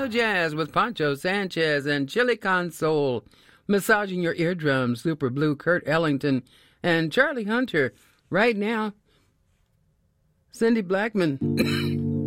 Slow jazz with Pancho Sanchez and Chili Con Soul. Massaging your eardrums, Super Blue, Kurt Ellington, and Charlie Hunter. Right now, Cindy Blackman.